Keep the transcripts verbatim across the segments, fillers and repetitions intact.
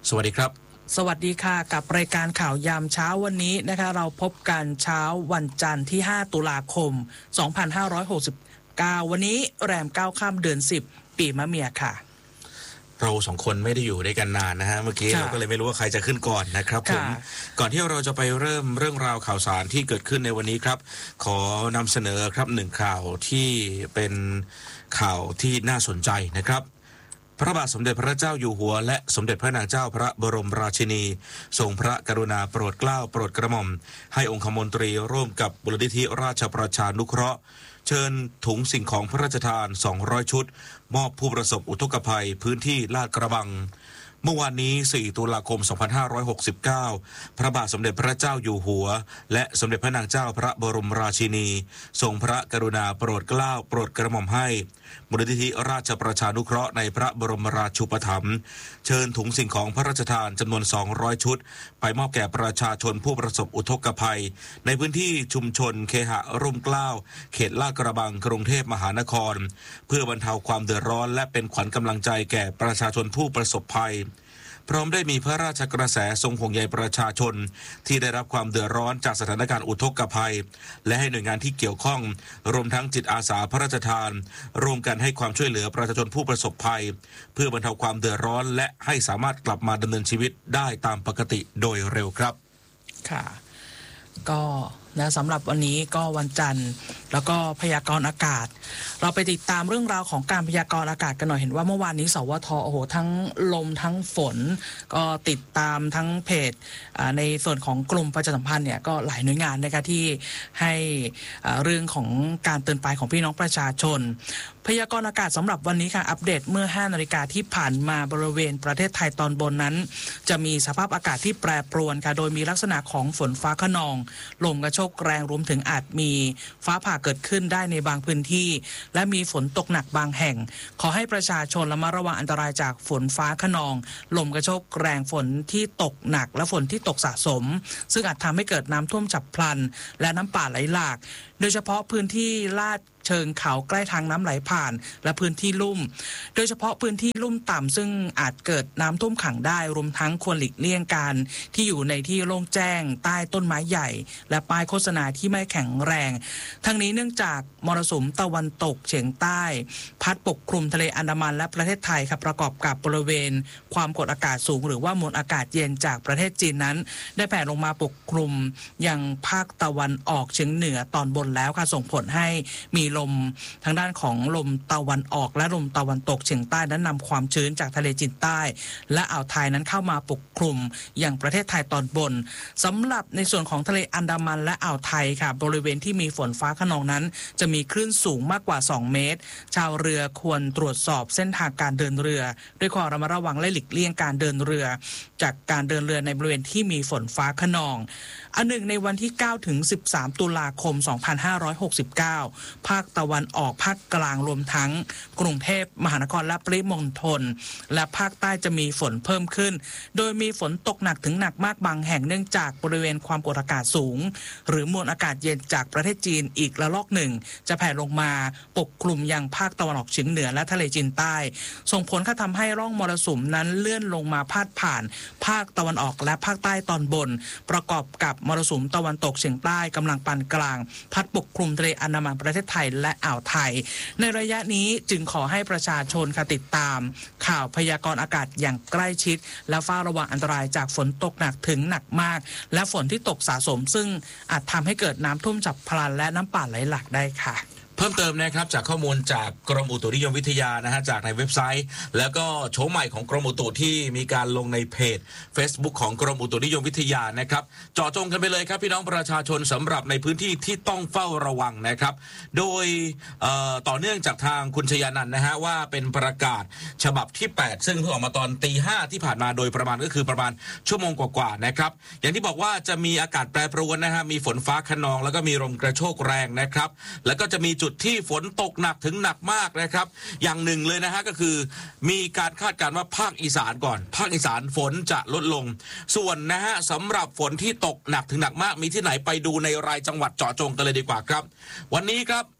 สวัสดีครับสวัสดีค่ะกับรายการข่าวยามเช้าวันนี้นะคะเราพบกันเช้าวันจันทร์ที่ห้าตุลาคมสองพันห้าร้อยหกสิบเก้าวันนี้แรมเก้าค่ำเดือนสิบปีมะเมียค่ะเราสองคนไม่ได้อยู่ด้วยกันนานนะฮะเมื่อกี้เราก็เลยไม่รู้ว่าใครจะขึ้นก่อนนะครับผมก่อนที่เราจะไปเริ่มเรื่องราวข่าวสารที่เกิดขึ้นในวันนี้ครับขอนำเสนอครับหนึ่งข่าวที่เป็นข่าวที่น่าสนใจนะครับพระบาทสมเด็จพระเจ้าอยู่หัวและสมเด็จพระนางเจ้าพระบรมราชินีทรงพระกรุณาโปรดเกล้าโปรดกระหม่อมให้องคมนตรีร่วมกับมูลนิธิราชประชานุเคราะห์เชิญถุงสิ่งของพระราชทานสองร้อยชุดมอบผู้ประสบอุทกภัยพื้นที่ลาดกระบังเมื่อวานนี้สี่ตุลาคมสองพันห้าร้อยหกสิบเก้าพระบาทสมเด็จพระเจ้าอยู่หัวและสมเด็จพระนางเจ้าพระบรมราชินีทรงพระกรุณาโปรดเกล้าโปรดกระหม่อมให้มูลนิธิราชประชานุเคราะห์ในพระบรมราชูปถัมภ์เชิญถุงสิ่งของพระราชทานจำนวนสองร้อยชุดไปมอบแก่ประชาชนผู้ประสบอุทกภัยในพื้นที่ชุมชนเคหะร่มเกล้าเขตลาดกระบังกรุงเทพมหานครเพื่อบรรเทาความเดือดร้อนและเป็นขวัญกำลังใจแก่ประชาชนผู้ประสบภัยพร้อมได้มีพระราชกระแสทรงห่วงใยประชาชนที่ได้รับความเดือดร้อนจากสถานการณ์อุทกภัยและให้หน่วยงานที่เกี่ยวข้องรวมทั้งจิตอาสาพระราชทานร่วมกันให้ความช่วยเหลือประชาชนผู้ประสบภัยเพื่อบรรเทาความเดือดร้อนและให้สามารถกลับมาดำเนินชีวิตได้ตามปกติโดยเร็วครับค่ะก็นะสำหรับวันนี้ก็วันจันทร์แล้วก็พยากรณ์อากาศเราไปติดตามเรื่องราวของการพยากรณ์อากาศกันหน่อยเห็นว่าเมื่อวานนี้สวทโอ้โหทั้งลมทั้งฝนก็ติดตามทั้งเพจในส่วนของกรมประชาสัมพันธ์เนี่ยก็หลายหน่วยงานนะคะที่ให้เรื่องของการเตือนภัยของพี่น้องประชาชนพยากรณ์อากาศสำหรับวันนี้ค่ะอัปเดตเมื่อห้านาฬิกาที่ผ่านมาบริเวณประเทศไทยตอนบนนั้นจะมีสภาพอากาศที่แปรปรวนค่ะโดยมีลักษณะของฝนฟ้าคะนองลมกระโชกแรงรวมถึงอาจมีฟ้าผ่าเกิดขึ้นได้ในบางพื้นที่และมีฝนตกหนักบางแห่งขอให้ประชาชนระมัดระวังอันตรายจากฝนฟ้าคะนองลมกระโชกแรงฝนที่ตกหนักและฝนที่ตกสะสมซึ่งอาจทำให้เกิดน้ำท่วมฉับพลันและน้ำป่าไหลหลากโดยเฉพาะพื้นที่ลาดเชิงเขาใกล้ทางน้ำไหลผ่านและพื้นที่ลุ่มโดยเฉพาะพื้นที่ลุ่มต่ำซึ่งอาจเกิดน้ำท่วมขังได้รวมทั้งควรหลีกเลี่ยงการที่อยู่ในที่โล่งแจ้งใต้ต้นไม้ใหญ่และป้ายโฆษณาที่ไม่แข็งแรงทั้งนี้เนื่องจากมรสุมตะวันตกเฉียงใต้พัดปกคลุมทะเลอันดามันและประเทศไทยครับประกอบกับบริเวณความกดอากาศสูงหรือว่ามวลอากาศเย็นจากประเทศจีนนั้นได้แผ่ลงมาปกคลุมยังภาคตะวันออกเฉียงเหนือตอนบนแล้วค่ะส่งผลให้มีลมทางด้านของลมตะวันออกและลมตะวันตกเฉียงใต้นั้นนำความชื้นจากทะเลจีนใต้และอ่าวไทยนั้นเข้ามาปกคลุมอย่างประเทศไทยตอนบนสำหรับในส่วนของทะเลอันดามันและอ่าวไทยค่ะบริเวณที่มีฝนฟ้าคะนองนั้นจะมีคลื่นสูงมากกว่าสองเมตรชาวเรือควรตรวจสอบเส้นทางการเดินเรือด้วยความระมัดระวังและหลีกเลี่ยงการเดินเรือจากการเดินเรือในบริเวณที่มีฝนฟ้าคะนองอันหนึ่งในวันที่เก้าถึงสิบสามตุลาคมสองพันห้าร้อยหกสิบเก้าภาคตะวันออกภาคกลางรวมทั้งกรุงเทพมหานครและปริมณฑลและภาคใต้จะมีฝนเพิ่มขึ้นโดยมีฝนตกหนักถึงหนักมากบางแห่งเนื่องจากบริเวณความกดอากาศสูงหรือมวลอากาศเย็นจากประเทศจีนอีกระลอกหนึ่งจะแผ่ลงมาปกคลุมยังภาคตะวันออกเฉียงเหนือและทะเลจีนใต้ส่งผลทำให้ร่องมรสุมนั้นเลื่อนลงมาพาดผ่านภาคตะวันออกและภาคใต้ตอนบนประกอบกับมรสุมตะวันตกเฉียงใต้กำลังปานกลางพัดปกคลุมทะเลอันดามันประเทศไทยและอ่าวไทยในระยะนี้จึงขอให้ประชาชนค่ะติดตามข่าวพยากรณ์อากาศอย่างใกล้ชิดและเฝ้าระวังอันตรายจากฝนตกหนักถึงหนักมากและฝนที่ตกสะสมซึ่งอาจทำให้เกิดน้ำท่วมฉับพลันและน้ำป่าไหลหลากได้ค่ะเพิ่มเติมนะครับจากข้อมูลจากกรมอุตุนิยมวิทยานะฮะจากในเว็บไซต์แล้วก็โฉมใหม่ของกรมอุตุที่มีการลงในเพจ Facebook ของกรมอุตุนิยมวิทยานะครับเจาะจงกันไปเลยครับพี่น้องประชาชนสำหรับในพื้นที่ที่ต้องเฝ้าระวังนะครับโดยต่อเนื่องจากทางคุณชยานันท์นะฮะว่าเป็นประกาศฉบับที่แปดซึ่งเพิ่งออกมาตอนตีห้าที่ผ่านมาโดยประมาณก็คือประมาณชั่วโมงกว่าๆนะครับอย่างที่บอกว่าจะมีอากาศแปรปรวนนะฮะมีฝนฟ้าคะนองแล้วก็มีลมกระโชกแรงนะครับแล้วก็จะมีจุดที่ฝนตกหนักถึงหนักมากนะครับอย่างหนึ่งเลยนะฮะก็คือมีการคาดการณ์ว่าภาคอีสานก่อนภาคอีสานฝนจะลดลงส่วนนะฮะสำหรับฝนที่ตกหนักถึงหนักมากมีที่ไหนไปดูในรายจังหวัดเจาะจงกันเลยดีกว่าครับวันนี้ครับ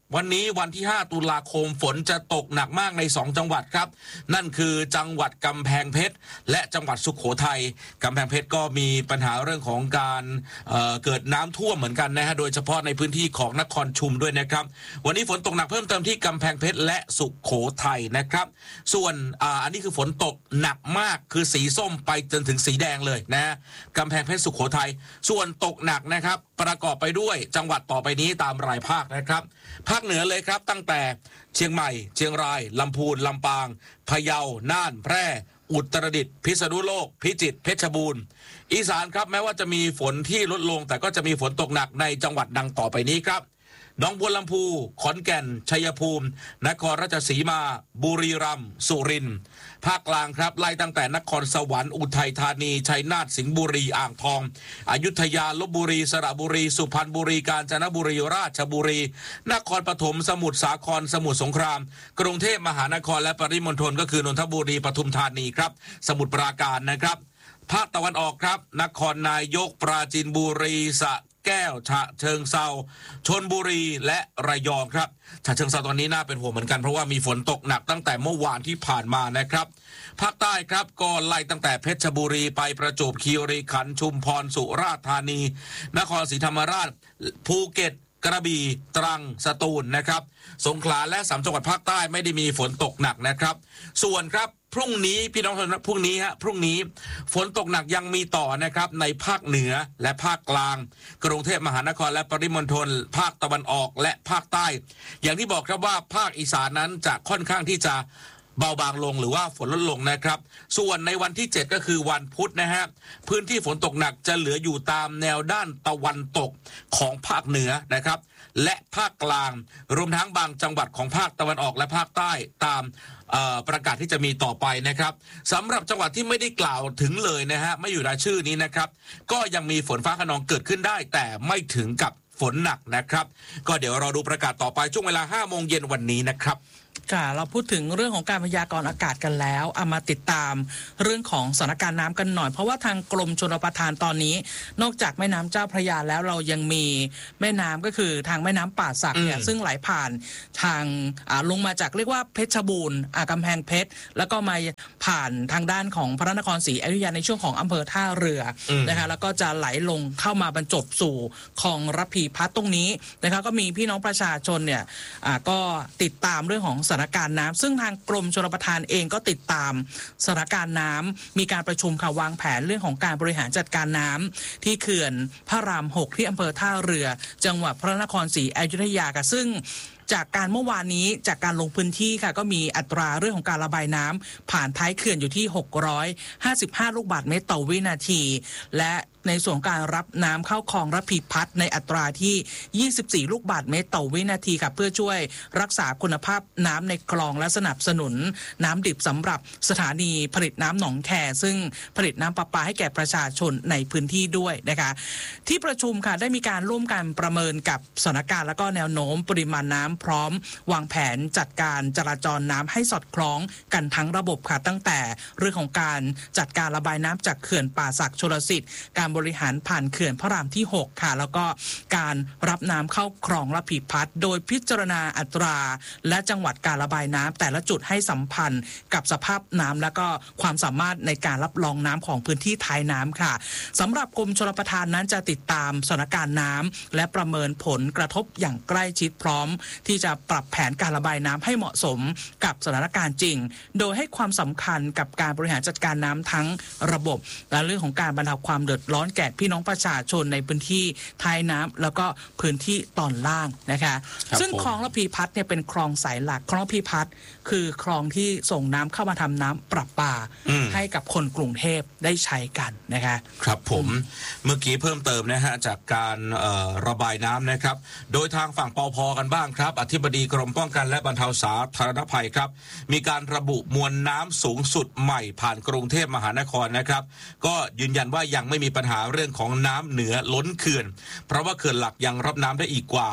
วันนี้วันที่ห้าตุลาคมฝนจะตกหนักมากในสองจังหวัดครับนั่นคือจังหวัดกำแพงเพชรและจังหวัดสุโขทัยกำแพงเพชรก็มีปัญหาเรื่องของการเอ่อเกิดน้ำท่วมเหมือนกันนะฮะโดยเฉพาะในพื้นที่ของนครชุมด้วยนะครับวันนี้ฝนตกหนักเพิ่มเติมที่กำแพงเพชรและสุโขทัยนะครับส่วนอ่าอันนี้คือฝนตกหนักมากคือสีส้มไปจนถึงสีแดงเลยนะกำแพงเพชรสุโขทัยส่วนตกหนักนะครับประกอบไปด้วยจังหวัดต่อไปนี้ตามรายภาคนะครับภาคเหนือเลยครับตั้งแต่เชียงใหม่เชียงรายลำพูนลำปางพะเยาน่านแพร่อุตรดิตถ์พิษณุโลกพิจิตรเพชรบูรณ์อีสานครับแม้ว่าจะมีฝนที่ลดลงแต่ก็จะมีฝนตกหนักในจังหวัดดังต่อไปนี้ครับหนองบัวลำพูขอนแก่นชัยภูมินครราชสีมาบุรีรัมย์สุรินทร์ภาคกลางครับไล่ตั้งแต่นครสวรรค์อุทัยธานีชัยนาทสิงห์บุรีอ่างทองอยุธยาลพบุรีสระบุรีสุพรรณบุรีกาญจนบุรีราชบุรีนครปฐมสมุทรสาครสมุทรสงครามกรุงเทพมหานครและปริมณฑลก็คือนนทบุรีปทุมธานีครับสมุทรปราการนะครับภาคตะวันออกครับนครนายกปราจีนบุรีสระแก้วฉะเชิงเซาชลบุรีและระยองครับฉะเชิงเซาตอนนี้น่าเป็นห่วงเหมือนกันเพราะว่ามีฝนตกหนักตั้งแต่เมื่อวานที่ผ่านมานะครับภาคใต้ครับก็ไล่ตั้งแต่เพชรบุรีไปประจวบคีรีขันธ์ชุมพรสุราษฎร์ธานีนครศรีธรรมราชภูเก็ตกระบี่ตรังสตูลนะครับสงขลาและสามจังหวัดภาคใต้ไม่ได้มีฝนตกหนักนะครับส่วนครับพรุ่งนี้พี่น้องทุกท่านพรุ่งนี้ฮะพรุ่งนี้ฝนตกหนักยังมีต่อนะครับในภาคเหนือและภาคกลางกรุงเทพมหานครและปริมณฑลภาคตะวันออกและภาคใต้อย่างที่บอกครับว่าภาคอีสานนั้นจะค่อนข้างที่จะเบาบางลงหรือว่าฝนลดลงนะครับส่วนในวันที่เจ็ดก็คือวันพุธนะฮะพื้นที่ฝนตกหนักจะเหลืออยู่ตามแนวด้านตะวันตกของภาคเหนือนะครับและภาคกลางรวมทั้งบางจังหวัดของภาคตะวันออกและภาคใต้ตามประกาศที่จะมีต่อไปนะครับสำหรับจังหวัดที่ไม่ได้กล่าวถึงเลยนะฮะไม่อยู่รายชื่อนี้นะครับก็ยังมีฝนฟ้าคะนองเกิดขึ้นได้แต่ไม่ถึงกับฝนหนักนะครับก็เดี๋ยวเราดูประกาศต่อไปช่วงเวลาห้าโมงเย็นวันนี้นะครับค่ะเราพูดถึงเรื่องของการพยากรณ์อากาศกันแล้วเอามาติดตามเรื่องของสถานการณ์น้ำกันหน่อยเพราะว่าทางกรมชลประทานตอนนี้นอกจากแม่น้ำเจ้าพระยาแล้วเรายังมีแม่น้ำก็คือทางแม่น้ำป่าสักเนี่ยซึ่งไหลผ่านทางลงมาจากเรียกว่าเพชรบูรณ์กำแพงเพชรแล้วก็มาผ่านทางด้านของพระนครศรีอยุธยาในช่วงของอำเภอท่าเรือนะคะแล้วก็จะไหลลงเข้ามาบรรจบสู่คลองระพีพัฒน์ตรงนี้นะคะก็มีพี่น้องประชาชนเนี่ยก็ติดตามเรื่องของสถานการณ์น้ำซึ่งทางกรมชลประทานเองก็ติดตามสถานการณ์น้ำมีการประชุมค่ะวางแผนเรื่องของการบริหารจัดการน้ำที่เขื่อนพระรามหกที่อำเภอท่าเรือจังหวัดพระนครศรีอยุธยาค่ะซึ่งจากการเมื่อวานนี้จากการลงพื้นที่ค่ะก็มีอัตราเรื่องของการระบายน้ำผ่านท้ายเขื่อนอยู่ที่หกร้อยห้าสิบห้าลูกบาศก์เมตรต่อวินาทีและในส่วนการรับน้ำเข้าคลองระพีพัฒน์ในอัตราที่ยี่สิบสี่ลูกบาศก์เมตรต่อวินาทีค่ะเพื่อช่วยรักษาคุณภาพน้ำในคลองและสนับสนุนน้ำดิบสำหรับสถานีผลิตน้ำหนองแคซึ่งผลิตน้ำประปาให้แก่ประชาชนในพื้นที่ด้วยนะคะที่ประชุมค่ะได้มีการร่วมกันประเมินกับสถานการณ์และก็แนวโน้มปริมาณน้ำพร้อมวางแผนจัดการจราจรน้ำให้สอดคล้องกันทั้งระบบค่ะตั้งแต่เรื่องของการจัดการระบายน้ำจากเขื่อนป่าสักชลสิทธิ์การบริหารผ่านเขื่อนพระรามที่หกค่ะแล้วก็การรับน้ำเข้าคลองระพีพัฒน์โดยพิจารณาอัตราและจังหวัดการระบายน้ำแต่ละจุดให้สัมพันธ์กับสภาพน้ำและก็ความสามารถในการรับรองน้ำของพื้นที่ท้ายน้ำค่ะสำหรับกรมชลประทานนั้นจะติดตามสถานการณ์น้ำและประเมินผลกระทบอย่างใกล้ชิดพร้อมที่จะปรับแผนการระบายน้ำให้เหมาะสมกับสถานการณ์จริงโดยให้ความสำคัญกับการบริหารจัดการน้ำทั้งระบบและเรื่องของการบรรเทาความเดือดร้อนแก่พี่น้องประชาชนในพื้นที่ท้ายน้ำแล้วก็พื้นที่ตอนล่างนะคะซึ่งคลองระพีพัฒน์เนี่ยเป็นคลองสายหลักคลองระพีพัฒน์คือคลองที่ส่งน้ำเข้ามาทำน้ำประปาให้กับคนกรุงเทพได้ใช้กันนะคะครับผมเมื่อกี้เพิ่มเติมนะฮะจากการระบายน้ำนะครับโดยทางฝั่งปภ.กันบ้างครับอธิบดีกรมป้องกันและบรรเทาสาธารณภัยครับมีการระบุมวลน้ำสูงสุดใหม่ผ่านกรุงเทพมหานครนะครับก็ยืนยันว่ายังไม่มีปัญหาเรื่องของน้ำเหนือล้นเขื่อนเพราะว่าเขื่อนหลักยังรับน้ำได้อีกกว่าหก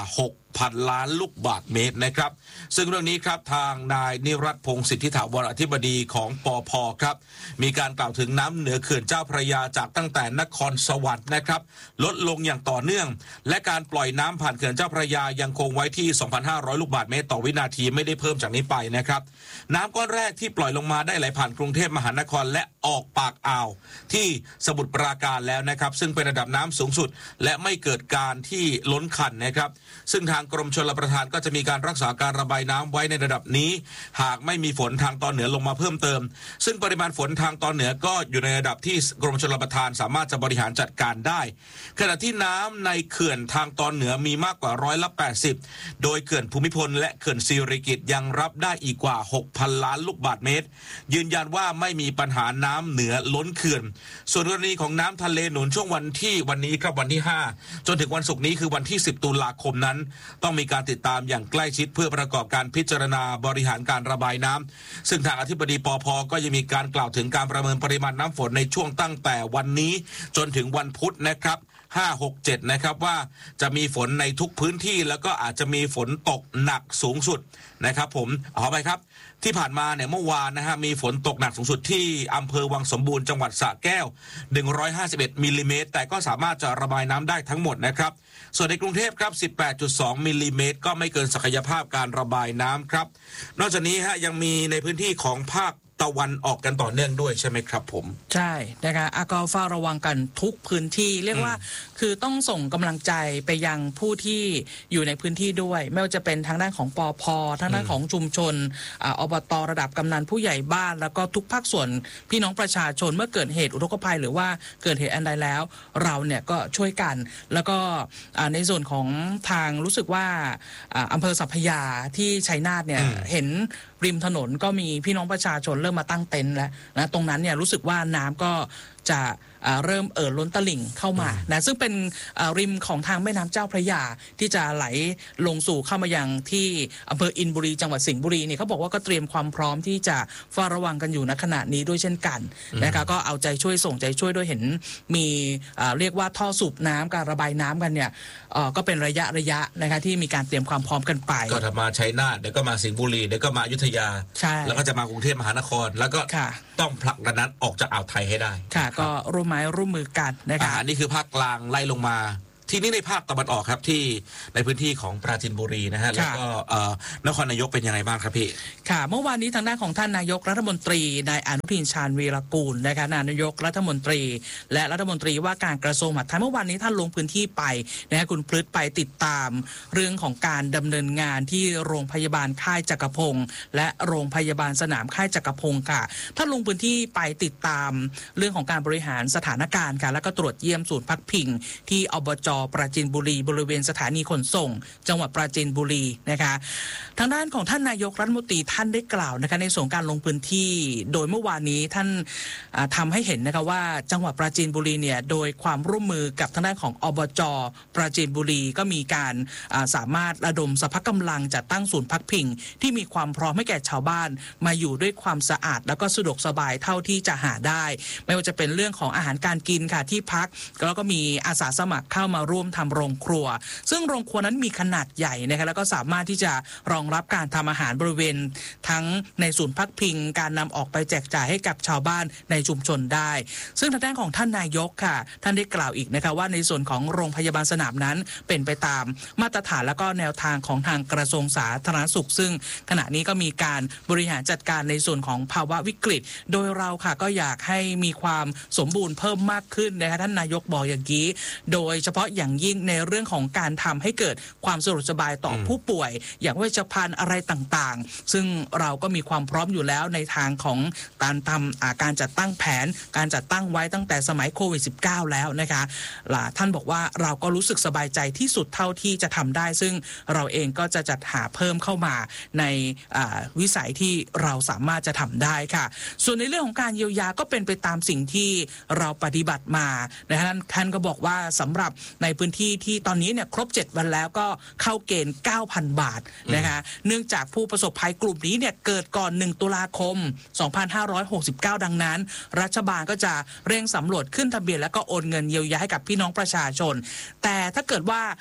พันล้านลูกบาศก์เมตรนะครับซึ่งเรื่องนี้ครับทางนายนิรัตน์พงศ์สิทธิถาวรอธิบดีของปภ.ครับมีการกล่าวถึงน้ำเหนือเขื่อนเจ้าพระยาจากตั้งแต่นครสวรรค์นะครับลดลงอย่างต่อเนื่องและการปล่อยน้ำผ่านเขื่อนเจ้าพระยายังคงไว้ที่ สองพันห้าร้อย ลูกบาศก์เมตรต่อวินาทีไม่ได้เพิ่มจากนี้ไปนะครับน้ำก้อนแรกที่ปล่อยลงมาได้ไหลผ่านกรุงเทพมหานครและออกปากอ่าวที่สมุทรปราการแล้วนะครับซึ่งเป็นระดับน้ำสูงสุดและไม่เกิดการที่ล้นขันนะครับซึ่งทางกรมชลประทานก็จะมีการรักษาการระบายน้ำไว้ในระดับนี้หากไม่มีฝนทางตอนเหนือลงมาเพิ่มเติมซึ่งปริมาณฝนทางตอนเหนือก็อยู่ในระดับที่กรมชลประทานสามารถจะบริหารจัดการได้ขณะที่น้ำในเขื่อนทางตอนเหนือมีมากกว่าร้อยละแปดสิบโดยเขื่อนภูมิพลและเขื่อนสิริกิติ์ยังรับได้อีกกว่า หกพัน ล้านลูกบาศก์เมตรยืนยันว่าไม่มีปัญหาน้ำเหนือล้นเขื่อนส่วนกรณีของน้ำทะเลหนุนช่วงวันที่วันนี้ครับวันที่ห้าจนถึงวันศุกร์นี้คือวันที่สิบตุลาคมนั้นต้องมีการติดตามอย่างใกล้ชิดเพื่อประกอบการพิจารณาบริหารการระบายน้ำซึ่งทางอธิบดีปภ.ก็ยังมีการกล่าวถึงการประเมินปริมาณน้ำฝนในช่วงตั้งแต่วันนี้จนถึงวันพุธนะครับห้า หก เจ็ดนะครับว่าจะมีฝนในทุกพื้นที่แล้วก็อาจจะมีฝนตกหนักสูงสุดนะครับผมขอไปครับที่ผ่านมาเนี่ยเมื่อวานนะฮะมีฝนตกหนักสูงสุดที่อำเภอวังสมบูรณ์จังหวัดสระแก้วหนึ่งร้อยห้าสิบเอ็ดมิลลิเมตรแต่ก็สามารถจะระบายน้ำได้ทั้งหมดนะครับส่วนในกรุงเทพครับ สิบแปดจุดสอง มิลลิเมตรก็ไม่เกินศักยภาพการระบายน้ำครับนอกจากนี้ฮะยังมีในพื้นที่ของภาคตะวันออกกันต่อเนื่องด้วยใช่ไหมครับผมใช่นะคะอาก็เฝ้าระวังกันทุกพื้นที่เรียกว่าคือต้องส่งกำลังใจไปยังผู้ที่อยู่ในพื้นที่ด้วยไม่ว่าจะเป็นทางด้านของปภ.ทางด้านของชุมชนอบต.ระดับกำนันผู้ใหญ่บ้านแล้วก็ทุกภาคส่วนพี่น้องประชาชนเมื่อเกิดเหตุอุทกภัยหรือว่าเกิดเหตุอันใดแล้วเราเนี่ยก็ช่วยกันแล้วก็ในส่วนของทางรู้สึกว่าอำเภอสัพพยาที่ชัยนาทเนี่ยเห็นริมถนนก็มีพี่น้องประชาชนเริ่มมาตั้งเต็นท์แล้วนะตรงนั้นเนี่ยรู้สึกว่าน้ำก็จะเริ่มเอ่อล้นตลิ่งเข้ามานะซึ่งเป็นริมของทางแม่น้ำเจ้าพระยาที่จะไหลลงสู่เข้ามายังที่อำเภออินบุรีจังหวัดสิงห์บุรีเนี่ยเขาบอกว่าก็เตรียมความพร้อมที่จะเฝ้าระวังกันอยู่ณขณะนี้ด้วยเช่นกันนะคะก็เอาใจช่วยส่งใจช่วยด้วยเห็นมีเรียกว่าท่อสูบน้ำการระบายน้ำกันเนี่ยก็เป็นระยะระยะนะคะที่มีการเตรียมความพร้อมกันไปก็จะมาชัยนาทเดี๋ยวก็มาสิงห์บุรีเดี๋ยวก็มาอยุธยาแล้วก็จะมากรุงเทพมหานครแล้วก็ต้องผลักดันนั้นออกจากอ่าวไทยให้ได้ค่ะก็ร่วมไม้ร่วมมือกันนะคะอันนี้คือภาคกลางไล่ลงมาทีนี้ในภาคตะวันออกครับที่ในพื้นที่ของปราจีนบุรีนะฮะแล้วก็นครนายกเป็นยังไงบ้างครับพี่ค่ะเมื่อวานนี้ทางด้านของท่านนายกรัฐมนตรีนายอนุทินชาญวีรกูลนะคะนายกรัฐมนตรีและรัฐมนตรีว่าการกระทรวงมหาดไทยเมื่อวานนี้ท่านลงพื้นที่ไปนะฮะคุณพฤษไปติดตามเรื่องของการดำเนินงานที่โรงพยาบาลค่ายจักรพงศ์และโรงพยาบาลสนามค่ายจักรพงศ์ค่ะท่านลงพื้นที่ไปติดตามเรื่องของการบริหารสถานการณ์ค่ะแล้วก็ตรวจเยี่ยมศูนย์พักพิงที่อบจ.ปราจีนบุรีบริเวณสถานีขนส่งจังหวัดปราจีนบุรีนะคะทางด้านของท่านนายกรัฐมนตรีท่านได้กล่าวนะคะในส่วนการลงพื้นที่โดยเมื่อวานนี้ท่านทำให้เห็นนะคะว่าจังหวัดปราจีนบุรีเนี่ยโดยความร่วมมือกับทางด้านของอบจ.ปราจีนบุรีก็มีการสามารถระดมสรรพกำลังจัดตั้งศูนย์พักพิงที่มีความพร้อมให้แก่ชาวบ้านมาอยู่ด้วยความสะอาดแล้วก็สะดวกสบายเท่าที่จะหาได้ไม่ว่าจะเป็นเรื่องของอาหารการกินค่ะที่พักแล้วก็มีอาสาสมัครเข้ามาร่วมทำโรงครัวซึ่งโรงครัวนั้นมีขนาดใหญ่นะคะแล้วก็สามารถที่จะรองรับการทำอาหารบริเวณทั้งในศูนย์พักพิงการนำออกไปแจกจ่ายให้กับชาวบ้านในชุมชนได้ซึ่งทางด้านของท่านนายกค่ะท่านได้กล่าวอีกนะคะว่าในส่วนของโรงพยาบาลสนามนั้นเป็นไปตามมาตรฐานและก็แนวทางของทางกระทรวงสาธารณสุขซึ่งขณะนี้ก็มีการบริหารจัดการในส่วนของภาวะวิกฤตโดยเราค่ะก็อยากให้มีความสมบูรณ์เพิ่มมากขึ้นนะคะท่านนายกบอกอย่างนี้โดยเฉพาะอย่างยิ่งในเรื่องของการทำให้เกิดความสะดวกสบายต่อผู้ป่วยอย่างเวชภัณฑ์อะไรต่างๆซึ่งเราก็มีความพร้อมอยู่แล้วในทางของการทำการจัดตั้งแผนการจัดตั้งไว้ตั้งแต่สมัยโควิด สิบเก้า แล้วนะคะท่านบอกว่าเราก็รู้สึกสบายใจที่สุดเท่าที่จะทำได้ซึ่งเราเองก็จะจัดหาเพิ่มเข้ามาในวิสัยที่เราสามารถจะทำได้ค่ะส่วนในเรื่องของการเยียวยาก็เป็นไปตามสิ่งที่เราปฏิบัติมานะฮะท่านก็บอกว่าสำหรับในพื้นที่ที่ตอนนี้เนี่ยครบเจ็ดวันแล้วก็เข้าเกณฑ์ เก้าพัน บาทนะคะเนื่องจากผู้ประสบภัยกลุ่มนี้เนี่ยเกิดก่อนหนึ่งตุลาคมสองพันห้าร้อยหกสิบเก้าดังนั้นรัฐบาลก็จะเร่งสำรวจขึ้นทะเบียนแล้วก็โอนเงินเยียวยาให้กับพี่น้องประชาชนแต่ถ้าเกิดว่า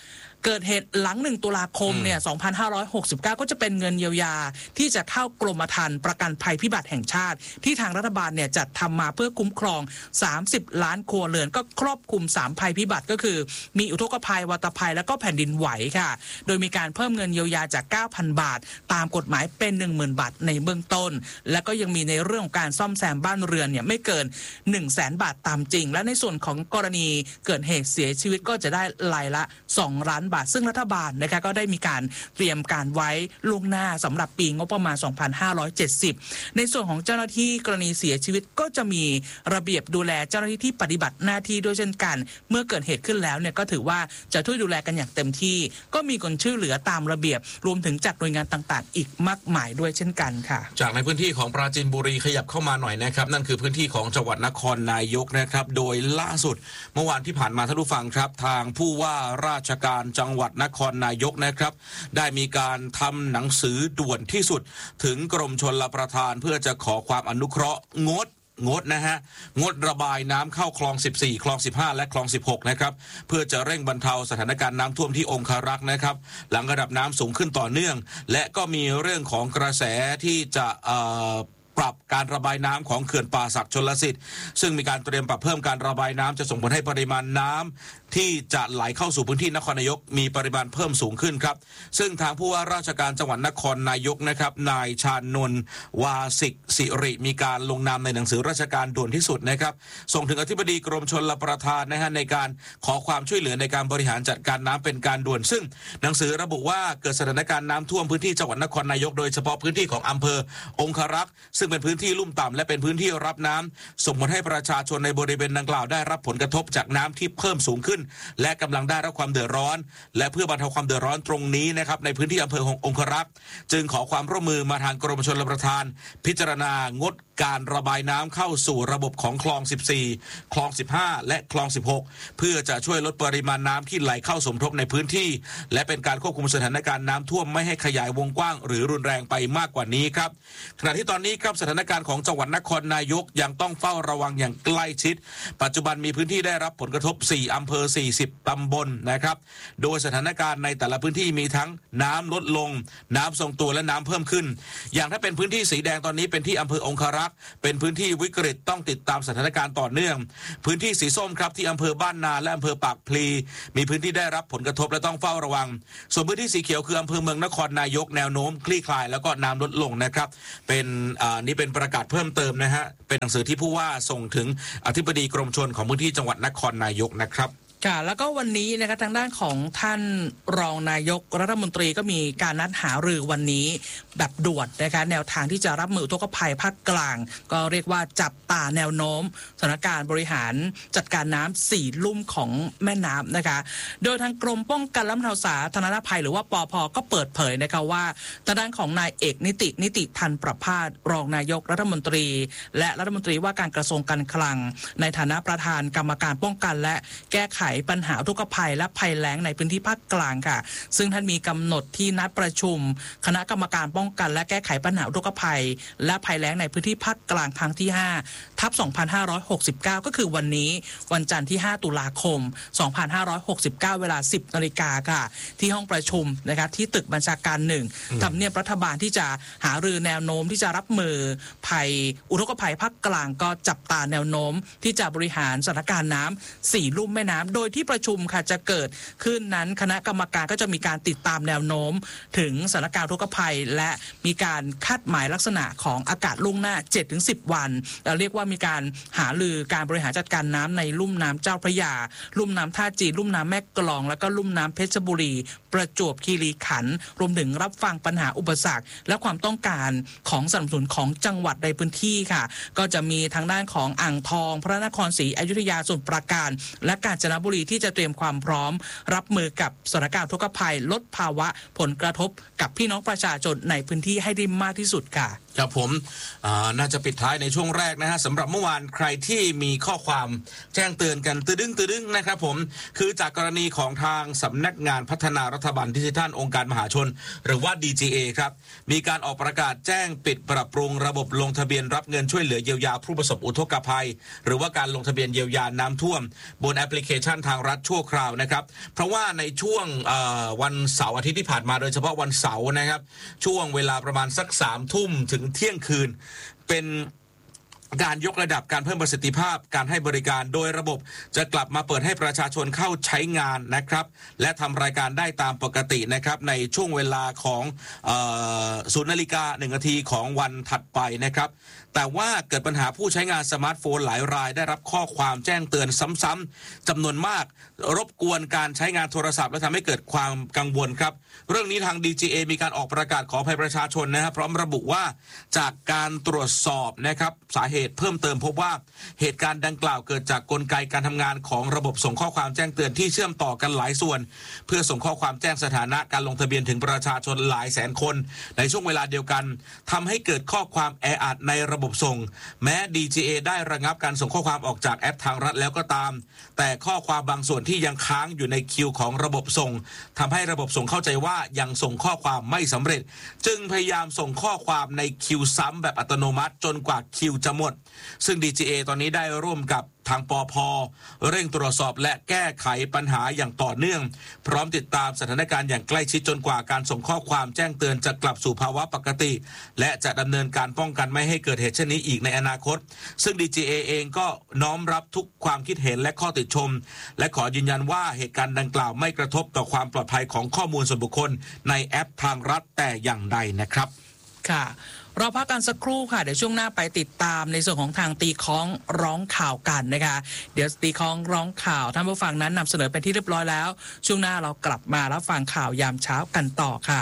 เกิดเหตุหลังหนึ่งตุลาคมเนี่ยสองพันห้าร้อยหกสิบเก้าก็จะเป็นเงินเยียวยาที่จะเข้ากรมธรรม์ประกันภัยพิบัติแห่งชาติที่ทางรัฐบาลเนี่ยจัดทำมาเพื่อคุ้มครองสามสิบล้านครัวเรือนก็ครอบคลุมสามภัยพิบัติก็คือมีอุทกภัยวัตภัยแล้วก็แผ่นดินไหวค่ะโดยมีการเพิ่มเงินเยียวยาจาก เก้าพัน บาทตามกฎหมายเป็น หนึ่งหมื่น บาทในเบื้องต้นและก็ยังมีในเรื่องของการซ่อมแซมบ้านเรือนเนี่ยไม่เกิน หนึ่งแสน บาทตามจริงและในส่วนของกรณีเกิดเหตุเสียชีวิตก็จะได้รายละสองล้านบาทซึ่งรัฐบาลนะคะก็ได้มีการเตรียมการไว้ล่วงหน้าสำหรับปีงบประมาณสองพันห้าร้อยเจ็ดสิบในส่วนของเจ้าหน้าที่กรณีเสียชีวิตก็จะมีระเบียบดูแลเจ้าหน้าที่ที่ปฏิบัติหน้าที่ด้วยเช่นกันเมื่อเกิดเหตุขึ้นแล้วเนี่ยก็ถือว่าจะช่วยดูแลกันอย่างเต็มที่ก็มีคนช่วยเหลือตามระเบียบรวมถึงจากหน่วยงานต่างๆอีกมากมายด้วยเช่นกันค่ะจากในพื้นที่ของปราจีนบุรีขยับเข้ามาหน่อยนะครับนั่นคือพื้นที่ของจังหวัดนครนายกนะครับโดยล่าสุดเมื่อวานที่ผ่านมาท่านผู้ฟังครับทางผู้ว่าราชการจังหวัดนครนายกนะครับได้มีการทำหนังสือด่วนที่สุดถึงกรมชลประทานเพื่อจะขอความอนุเคราะห์งดงดนะฮะงดระบายน้ำเข้าคลองสิบสี่คลองสิบห้าและคลองสิบหกนะครับเพื่อจะเร่งบรรเทาสถานการณ์น้ำท่วมที่องคารักษ์นะครับหลังระดับน้ำสูงขึ้นต่อเนื่องและก็มีเรื่องของกระแสที่จะเอ่อปรับการระบายน้ำของเขื่อนป่าสักชลสิทธิ์ซึ่งมีการเตรียมปรับเพิ่มการระบายน้ำจะส่งผลให้ปริมาณน้ำที่จะไหลเข้าสู่พื้นที่นครนายกมีปริมาณเพิ่มสูงขึ้นครับซึ่งทางผู้ว่าราชการจังหวัดนครนายกนะครับนายชาญนนท์วาสิกสิริมีการลงนามในหนังสือราชการด่วนที่สุดนะครับส่งถึงอธิบดีกรมชลประทานนะฮะในการขอความช่วยเหลือในการบริหารจัดการน้ำเป็นการด่วนซึ่งหนังสือระบุว่าเกิดสถานการณ์น้ำท่วมพื้นที่จังหวัดนครนายกโดยเฉพาะพื้นที่ของอำเภอองคารักษ์ซึ่งเป็นพื้นที่ลุ่มต่ำและเป็นพื้นที่รับน้ำส่งผลให้ประชาชนในบริเวณดังกล่าวได้รับผลกระทบจากน้ำที่เพิ่มสูงขึ้นและกำลังได้รับความเดือดร้อนและเพื่อบรรเทาความเดือดร้อนตรงนี้นะครับในพื้นที่อำเภอองคารักษ์จึงขอความร่วมมือมาทางกรมชลประทานพิจารณางดการระบายน้ำเข้าสู่ระบบของคลองสิบสี่คลองสิบห้าและคลองสิบหกเพื่อจะช่วยลดปริมาณน้ำที่ไหลเข้าสมทบในพื้นที่และเป็นการควบคุมสถานการณ์น้ำท่วมไม่ให้ขยายวงกว้างหรือรุนแรงไปมากกว่านี้ครับขณะที่ตอนนี้ครับสถานการณ์ของจังหวัดนครนายกยังต้องเฝ้าระวังอย่างใกล้ชิดปัจจุบันมีพื้นที่ได้รับผลกระทบสี่อำเภอสี่สิบตำบลนะครับโดยสถานการณ์ในแต่ละพื้นที่มีทั้งน้ำลดลงน้ำทรงตัวและน้ำเพิ่มขึ้นอย่างถ้าเป็นพื้นที่สีแดงตอนนี้เป็นที่อำเภอองคารักษ์เป็นพื้นที่วิกฤตต้องติดตามสถานการณ์ต่อเนื่องพื้นที่สีส้มครับที่อำเภอบ้านนาและอำเภอปากพลีมีพื้นที่ได้รับผลกระทบและต้องเฝ้าระวังส่วนพื้นที่สีเขียวคืออำเภอเมืองนครนายกแนวโน้มคลี่คลายแล้วก็น้ำลดลงนะครับเป็นอ่านี่เป็นประกาศเพิ่มเติมนะฮะเป็นหนังสือที่ผู้ว่าส่งถึงอธิบดีกรมชลของพื้นที่จังหวัดนครนายกนะครับค่ะแล้วก็วันนี้นะคะทางด้านของท่านรองนายกรัฐมนตรีก็มีการนัดหารือวันนี้แบบด่วนนะคะแนวทางที่จะรับมืออุทกภัยภาคกลางก็เรียกว่าจับตาแนวโน้มสถานการณ์บริหารจัดการน้ำสี่ลุ่มของแม่น้ำนะคะโดยทางกรมป้องกันและบรรเทาสาธารณภัยหรือว่าปภ.ก็เปิดเผยนะคะว่าทางด้านของนายเอกนิตินิติทันประภาสรองนายกรัฐมนตรีและรัฐมนตรีว่าการกระทรวงการคลังในฐานะประธานกรรมการป้องกันและแก้ไขปัญหาอุทกภัยและภัยแล้งในพื้นที่ภาคกลางค่ะซึ่งท่านมีกำหนดที่นัดประชุมคณะกรรมการป้องกันและแก้ไขปัญหาอุทกภัยและภัยแล้งในพื้นที่ภาคกลางครั้งที่ห้าทับสองพันห้าร้อยหกสิบเก้าก็คือวันนี้วันจันทร์ที่ห้าตุลาคมสองพันห้าร้อยหกสิบเก้าเวลา สิบนาฬิกาค่ะที่ห้องประชุมนะคะที่ตึกบัญชาการหนึ่งทำเนียบรัฐบาลที่จะหารือแนวโน้มที่จะรับมือภัยอุทกภัยภาคกลางก็จับตาแนวโน้มที่จะบริหารสถานการณ์น้ำสี่ลุ่มแม่น้ำโดยที่ประชุมค่ะจะเกิดขึ้นนั้นคณะกรรมการก็จะมีการติดตามแนวโน้มถึงสถานการณ์อุทกภัยและมีการคาดหมายลักษณะของอากาศล่วงหน้า เจ็ดถึงสิบ วันเราเรียกว่ามีการหารือการบริหารจัดการน้ำในลุ่มน้ำเจ้าพระยาลุ่มน้ำท่าจีนลุ่มน้ำแม่กลองแล้วก็ลุ่มน้ำเพชรบุรีประจวบคีรีขันธ์รวมถึงรับฟังปัญหาอุปสรรคและความต้องการของสนับสนุนของจังหวัดในพื้นที่ค่ะก็จะมีทางด้านของอ่างทองพระนครศรีอยุธยาสมุทรปราการและกาญจนบุรีที่จะเตรียมความพร้อมรับมือกับสถานการณ์อุทกภัยลดภาวะผลกระทบกับพี่น้องประชาชนในพื้นที่ให้ได้มากที่สุดค่ะครับผมน่าจะปิดท้ายในช่วงแรกนะฮะสำหรับเมื่อวานใครที่มีข้อความแจ้งเตือนกันตืดึงตืดึงนะครับผมคือจากกรณีของทางสำนักงานพัฒนารัฐบาลดิจิทัลองค์การมหาชนหรือว่า ดี จี เอ ครับมีการออกประกาศแจ้งปิดปรับปรุงระบบลงทะเบียนรับเงินช่วยเหลือเยียวยาผู้ประสบอุทกภัยหรือว่าการลงทะเบียนเยียวยาน้ำท่วมบนแอปพลิเคชันทางรัฐชั่วคราวนะครับเพราะว่าในช่วงวันเสาร์อาทิตย์ที่ผ่านมาโดยเฉพาะวันเสาร์นะครับช่วงเวลาประมาณสักสามทุ่มถึงเที่ยงคืนเป็นการยกระดับการเพิ่มประสิทธิภาพการให้บริการโดยระบบจะกลับมาเปิดให้ประชาชนเข้าใช้งานนะครับและทำรายการได้ตามปกตินะครับในช่วงเวลาของศูนย์นาฬิกาหนึ่งนาทีของวันถัดไปนะครับแต่ว่าเกิดปัญหาผู้ใช้งานสมาร์ทโฟนหลายรายได้รับข้อความแจ้งเตือนซ้ำๆจำนวนมากรบกวนการใช้งานโทรศัพท์และทำให้เกิดความกังวลครับเรื่องนี้ทาง ดี จี เอ มีการออกประกาศขออภัยประชาชนนะครับพร้อมระบุว่าจากการตรวจสอบนะครับสาเหตุเพิ่มเติมพบว่าเหตุการณ์ดังกล่าวเกิดจากกลไกการทำงานของระบบส่งข้อความแจ้งเตือนที่เชื่อมต่อกันหลายส่วนเพื่อส่งข้อความแจ้งสถานะการลงทะเบียนถึงประชาชนหลายแสนคนในช่วงเวลาเดียวกันทำให้เกิดข้อความแออัดในระบบส่งแม้ ดี จี เอ ได้ระงับการส่งข้อความออกจากแอปทางรัฐแล้วก็ตามแต่ข้อความบางส่วนที่ยังค้างอยู่ในคิวของระบบส่งทำให้ระบบส่งเข้าใจว่ายังส่งข้อความไม่สำเร็จจึงพยายามส่งข้อความในคิวซ้ำแบบอัตโนมัติจนกว่าคิวจะหมดซึ่ง ดี จี เอ ตอนนี้ได้ร่วมกับทางปภ.เร่งตรวจสอบและแก้ไขปัญหาอย่างต่อเนื่องพร้อมติดตามสถานการณ์อย่างใกล้ชิดจนกว่าการส่งข้อความแจ้งเตือนจะกลับสู่ภาวะปกติและจะดำเนินการป้องกันไม่ให้เกิดเหตุเช่นนี้อีกในอนาคตซึ่ง ดี จี เอ เองก็น้อมรับทุกความคิดเห็นและข้อติชมและขอยืนยันว่าเหตุการณ์ดังกล่าวไม่กระทบต่อความปลอดภัยของข้อมูลส่วนบุคคลในแอปทางรัฐแต่อย่างใดนะครับค่ะเราพักกันสักครู่ค่ะเดี๋ยวช่วงหน้าไปติดตามในส่วนของทางตีค้องร้องข่าวกันนะคะเดี๋ยวตีค้องร้องข่าวท่านผู้ฟังนั้นนำเสนอเป็นที่เรียบร้อยแล้วช่วงหน้าเรากลับมาแล้วฟังข่าวยามเช้ากันต่อค่ะ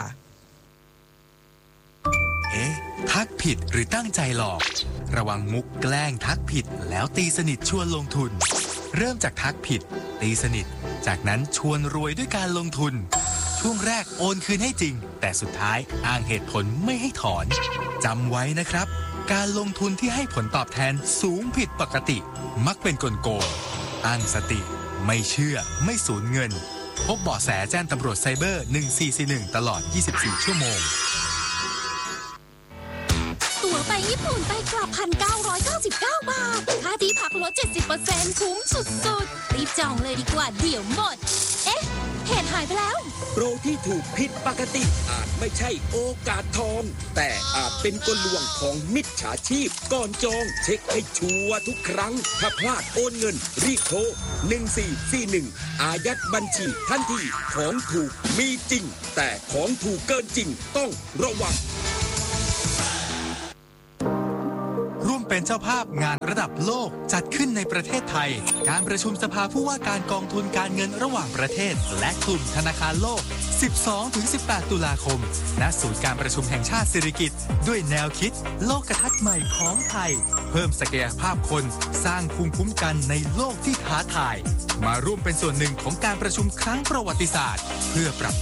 เอ๊ะทักผิดหรือตั้งใจหลอกระวังมุกแกล้งทักผิดแล้วตีสนิทชวนลงทุนเริ่มจากทักผิดตีสนิทจากนั้นชวนรวยด้วยการลงทุนช่วงแรกโอนคืนให้จริงแต่สุดท้ายอ้างเหตุผลไม่ให้ถอนจำไว้นะครับการลงทุนที่ให้ผลตอบแทนสูงผิดปกติมักเป็นกลโกงตั้งสติไม่เชื่อไม่สูญเงินพบเบาะแสแจ้งตำรวจไซเบอร์หนึ่งสี่สี่หนึ่งตลอดยี่สิบสี่ชั่วโมงตั๋วไปญี่ปุ่นไปกลับ หนึ่งพันเก้าร้อยเก้าสิบเก้า บาทค่าที่พักลด เจ็ดสิบเปอร์เซ็นต์ คุ้มสุดๆรีบจองเลยดีกว่าเดี๋ยวหมดเอ๊ะเหตุหายไปแล้วโปรที่ถูกผิดปกติอาจไม่ใช่โอกาสทองแต่อาจเป็นกลลวงของมิจฉาชีพก่อนจองเช็คให้ชัวร์ทุกครั้งถ้าพลาดโอนเงินรีบโทรหนึ่งสี่สี่หนึ่งอายัดบัญชีทันทีของถูกมีจริงแต่ของถูกเกินจริงต้องระวังร่วมเป็นเจ้าภาพงานระดับโลกจัดขึ้นในประเทศไทยการประชุมสภาผู้ว่าการกองทุนการเงินระหว่างประเทศและกลุ่มธนาคารโลก สิบสองถึงสิบแปด ตุลาคมณศูนย์การประชุมแห่งชาติสิริกิติ์ด้วยแนวคิดโลกทัศน์ใหม่ของไทยเพิ่มศักยภาพคนสร้างภูมิคุ้มกันในโลกที่ท้าทายมาร่วมเป็นส่วนหนึ่งของการประชุมครั้งประวัติศาสตร์เพื่อปรับ